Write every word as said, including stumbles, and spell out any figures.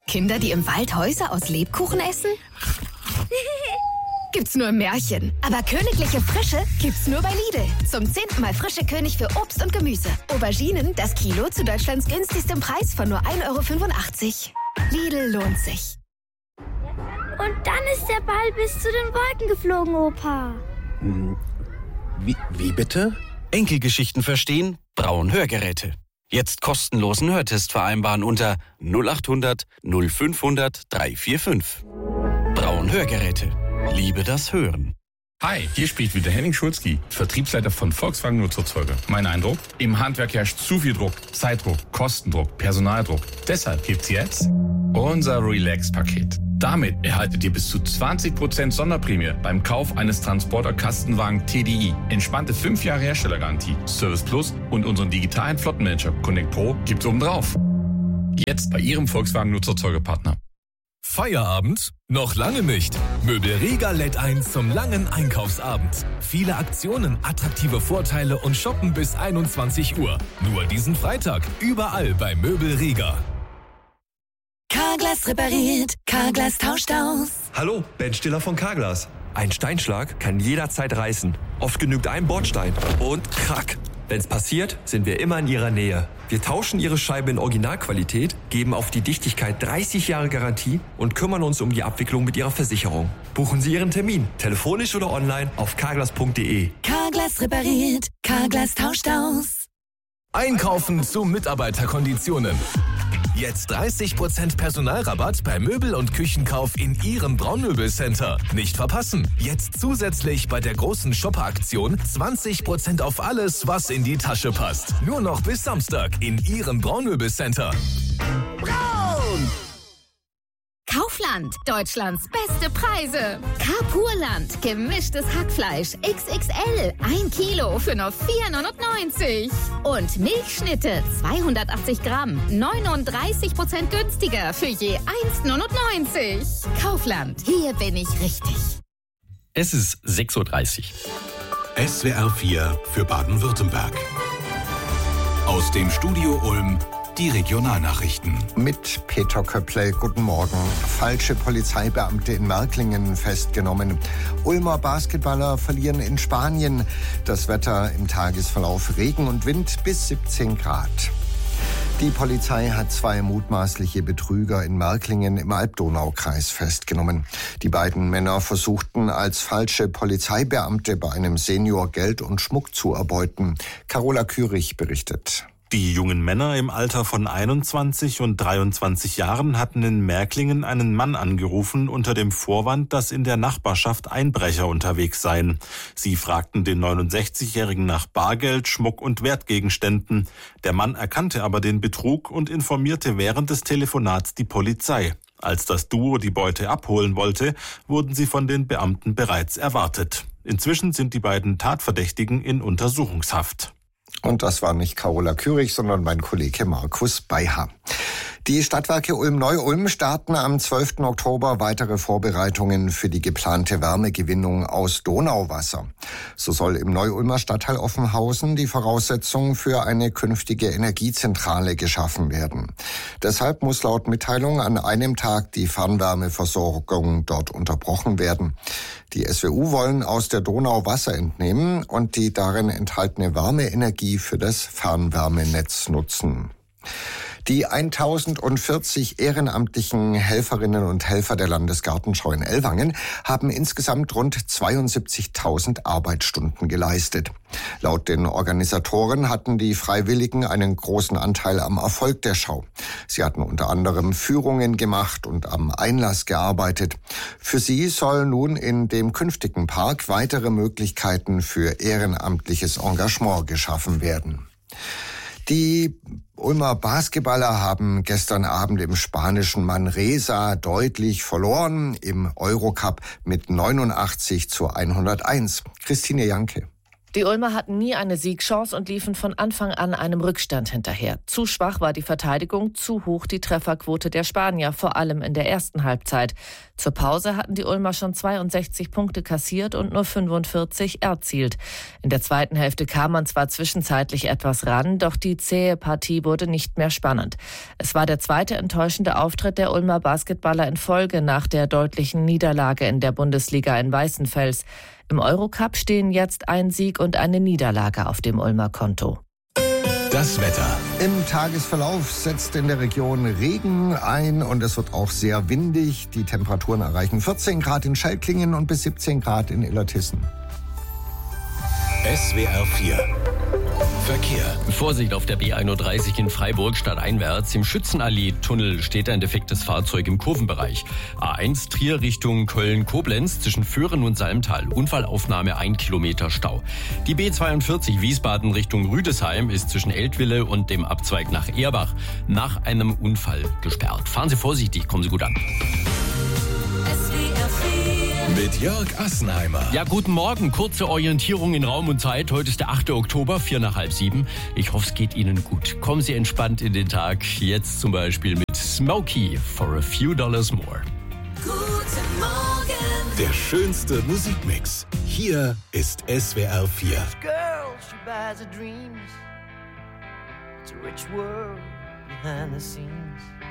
Kinder, die im Wald Häuser aus Lebkuchen essen? Gibt's nur im Märchen. Aber königliche Frische gibt's nur bei Lidl. Zum zehnten Mal frische König für Obst und Gemüse. Auberginen, das Kilo zu Deutschlands günstigstem Preis von nur ein Euro fünfundachtzig. Lidl lohnt sich. Und dann ist der Ball bis zu den Wolken geflogen, Opa. Wie, wie bitte? Enkelgeschichten verstehen? Braun Hörgeräte. Jetzt kostenlosen Hörtest vereinbaren unter null acht hundert null fünfhundert dreihundertfünfundvierzig. Braun Hörgeräte. Liebe das Hören. Hi, hier spricht wieder Henning Schulzki, Vertriebsleiter von Volkswagen Nutzerzeuger. Mein Eindruck? Im Handwerk herrscht zu viel Druck. Zeitdruck, Kostendruck, Personaldruck. Deshalb gibt's jetzt unser Relax-Paket. Damit erhaltet ihr bis zu zwanzig Prozent Sonderprämie beim Kauf eines Transporter-Kastenwagen T D I. Entspannte fünf Jahre Herstellergarantie, Service Plus und unseren digitalen Flottenmanager Connect Pro gibt's obendrauf. Jetzt bei Ihrem Volkswagen Nutzerzeugerpartner. Feierabend? Noch lange nicht. Möbel Rega lädt ein zum langen Einkaufsabend. Viele Aktionen, attraktive Vorteile und shoppen bis einundzwanzig Uhr. Nur diesen Freitag, überall bei Möbel Rega. Carglass repariert, Carglass tauscht aus. Hallo, Ben Stiller von Carglass. Ein Steinschlag kann jederzeit reißen. Oft genügt ein Bordstein und krack. Wenn's passiert, sind wir immer in Ihrer Nähe. Wir tauschen Ihre Scheibe in Originalqualität, geben auf die Dichtigkeit dreißig Jahre Garantie und kümmern uns um die Abwicklung mit Ihrer Versicherung. Buchen Sie Ihren Termin, telefonisch oder online auf carglass punkt de. Carglass repariert, Carglass tauscht aus. Einkaufen zu Mitarbeiterkonditionen. Jetzt dreißig Prozent Personalrabatt bei Möbel- und Küchenkauf in Ihrem Braunmöbelcenter. Nicht verpassen. Jetzt zusätzlich bei der großen Shopper-Aktion zwanzig Prozent auf alles, was in die Tasche passt. Nur noch bis Samstag in Ihrem Braunmöbelcenter. Braun! Kaufland, Deutschlands beste Preise. Carpurland, gemischtes Hackfleisch X X L, ein Kilo für nur vier neunundneunzig. Und Milchschnitte, zweihundertachtzig Gramm, neununddreißig Prozent günstiger für je eins neunundneunzig. Kaufland, hier bin ich richtig. Es ist sechs Uhr dreißig. S W R vier für Baden-Württemberg. Aus dem Studio Ulm die Regionalnachrichten. Mit Peter Köpple, guten Morgen. Falsche Polizeibeamte in Märklingen festgenommen. Ulmer Basketballer verlieren in Spanien. Das Wetter im Tagesverlauf Regen und Wind bis siebzehn Grad. Die Polizei hat zwei mutmaßliche Betrüger in Märklingen im Alb-Donau-Kreis festgenommen. Die beiden Männer versuchten, als falsche Polizeibeamte bei einem Senior Geld und Schmuck zu erbeuten. Carola Kürich berichtet. Die jungen Männer im Alter von einundzwanzig und dreiundzwanzig Jahren hatten in Märklingen einen Mann angerufen unter dem Vorwand, dass in der Nachbarschaft Einbrecher unterwegs seien. Sie fragten den neunundsechzigjährigen nach Bargeld, Schmuck und Wertgegenständen. Der Mann erkannte aber den Betrug und informierte während des Telefonats die Polizei. Als das Duo die Beute abholen wollte, wurden sie von den Beamten bereits erwartet. Inzwischen sind die beiden Tatverdächtigen in Untersuchungshaft. Und das war nicht Carola Kürich, sondern mein Kollege Markus Beiha. Die Stadtwerke Ulm-Neu-Ulm starten am zwölften Oktober weitere Vorbereitungen für die geplante Wärmegewinnung aus Donauwasser. So soll im Neu-Ulmer Stadtteil Offenhausen die Voraussetzung für eine künftige Energiezentrale geschaffen werden. Deshalb muss laut Mitteilung an einem Tag die Fernwärmeversorgung dort unterbrochen werden. Die S W U wollen aus der Donau Wasser entnehmen und die darin enthaltene Wärmeenergie für das Fernwärmenetz nutzen. Die tausendvierzig ehrenamtlichen Helferinnen und Helfer der Landesgartenschau in Ellwangen haben insgesamt rund zweiundsiebzigtausend Arbeitsstunden geleistet. Laut den Organisatoren hatten die Freiwilligen einen großen Anteil am Erfolg der Schau. Sie hatten unter anderem Führungen gemacht und am Einlass gearbeitet. Für sie sollen nun in dem künftigen Park weitere Möglichkeiten für ehrenamtliches Engagement geschaffen werden. Die Ulmer Basketballer haben gestern Abend im spanischen Manresa deutlich verloren, im Eurocup mit neunundachtzig zu hunderteins. Christine Janke. Die Ulmer hatten nie eine Siegchance und liefen von Anfang an einem Rückstand hinterher. Zu schwach war die Verteidigung, zu hoch die Trefferquote der Spanier, vor allem in der ersten Halbzeit. Zur Pause hatten die Ulmer schon zweiundsechzig Punkte kassiert und nur fünfundvierzig erzielt. In der zweiten Hälfte kam man zwar zwischenzeitlich etwas ran, doch die zähe Partie wurde nicht mehr spannend. Es war der zweite enttäuschende Auftritt der Ulmer Basketballer in Folge nach der deutlichen Niederlage in der Bundesliga in Weißenfels. Im Eurocup stehen jetzt ein Sieg und eine Niederlage auf dem Ulmer Konto. Das Wetter. Im Tagesverlauf setzt in der Region Regen ein und es wird auch sehr windig. Die Temperaturen erreichen vierzehn Grad in Schellklingen und bis siebzehn Grad in Illertissen. S W R vier. Verkehr. Vorsicht auf der B einunddreißig in Freiburg stadteinwärts. Im Schützenallee-Tunnel steht ein defektes Fahrzeug im Kurvenbereich. A eins Trier Richtung Köln-Koblenz zwischen Föhren und Salmtal. Unfallaufnahme ein Kilometer Stau. Die B zweiundvierzig Wiesbaden Richtung Rüdesheim ist zwischen Eltville und dem Abzweig nach Erbach nach einem Unfall gesperrt. Fahren Sie vorsichtig, kommen Sie gut an. Mit Jörg Assenheimer. Ja, guten Morgen. Kurze Orientierung in Raum und Zeit. Heute ist der achte Oktober, vier nach halb sieben. Ich hoffe, es geht Ihnen gut. Kommen Sie entspannt in den Tag. Jetzt zum Beispiel mit Smokey for a few dollars more. Guten Morgen. Der schönste Musikmix. Hier ist S W R vier. Girl, she buys her dreams. It's a rich world behind the scenes.